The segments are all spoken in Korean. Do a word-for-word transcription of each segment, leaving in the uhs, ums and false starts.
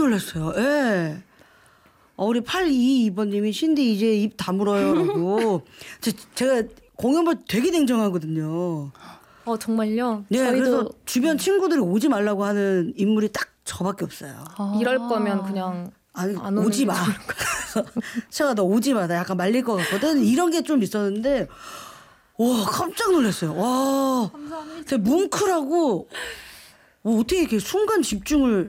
놀랐어요. 예. 어, 우리 팔이이이 번님이 신디 이제 입 다물어요라고. 제, 제가 공연 볼 되게 냉정하거든요. 어 정말요? 네, 저희도 그래서 주변 친구들이 오지 말라고 하는 인물이 딱 저밖에 없어요. 아. 이럴 거면 그냥 아니 안 오지 마. 제가 너 오지 마. 나 약간 말릴 것 같거든. 이런 게 좀 있었는데 와 깜짝 놀랐어요. 와 감사합니다. 제가 뭉클하고 와, 어떻게 이렇게 순간 집중을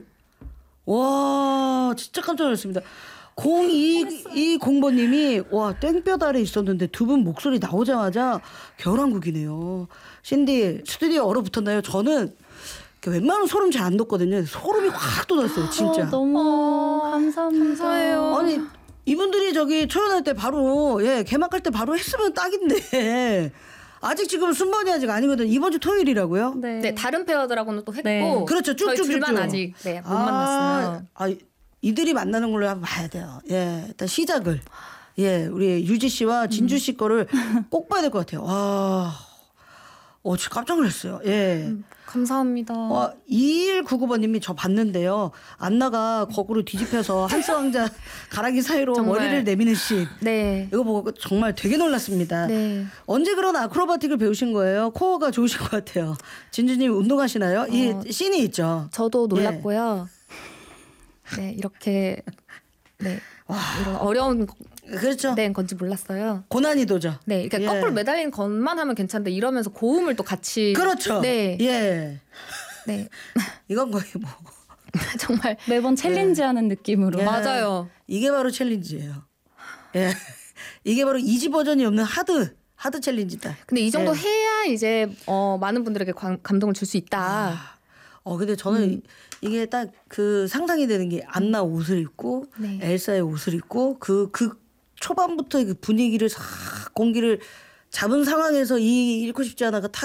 와 진짜 깜짝 놀랐습니다. 공이이공 번님이 와 땡볕 아래 있었는데 두 분 목소리 나오자마자 겨울왕국이네요. 신디 스튜디오 얼어붙었나요? 저는 웬만하면 소름 잘 안 돋거든요. 소름이 확 돋았어요. 진짜. 어, 너무 어, 감사합니다. 감사해요. 아니 이분들이 저기 초연할 때 바로 예 개막할 때 바로 했으면 딱인데 아직 지금 순번이 아직 아니거든. 이번 주 토요일이라고요? 네. 네 다른 페어들하고는 또 했고 네. 그렇죠. 저희 쭉쭉쭉쭉. 둘만 아직 네, 못 아, 만났어요. 아 이들이 만나는 걸로 한번 봐야 돼요. 예 일단 시작을 예 우리 유지 씨와 진주 씨 거를 꼭 봐야 될 것 같아요. 와, 어 진짜 깜짝 놀랐어요. 예. 음, 감사합니다. 와, 이일구구 번님이 저 봤는데요. 안나가 거꾸로 뒤집혀서 한스 왕자 가랑이 사이로 정말. 머리를 내미는 씬. 네. 이거 보고 정말 되게 놀랐습니다. 네. 언제 그런 아크로바틱을 배우신 거예요? 코어가 좋으신 것 같아요. 진주님 운동하시나요? 어, 이 씬이 있죠. 저도 놀랐고요. 네 이렇게 네 이런 어려운 그렇죠. 네, 건지 몰랐어요. 고난이도죠. 네, 이렇게 예. 거꾸로 매달린 것만 하면 괜찮은데 이러면서 고음을 또 같이 그렇죠. 네, 예. 네 이건 거의 뭐 정말 매번 챌린지하는 느낌으로. 예. 맞아요. 이게 바로 챌린지예요. 예. 이게 바로 이지 버전이 없는 하드 하드 챌린지다. 근데 이 정도 예. 해야 이제 어, 많은 분들에게 관, 감동을 줄 수 있다. 아, 어 근데 저는 음. 이게 딱 그 상상이 되는 게 안나 옷을 입고 네. 엘사의 옷을 입고 그 그 초반부터 그 분위기를 싹 공기를 잡은 상황에서 이 잃고 싶지 않아가 탁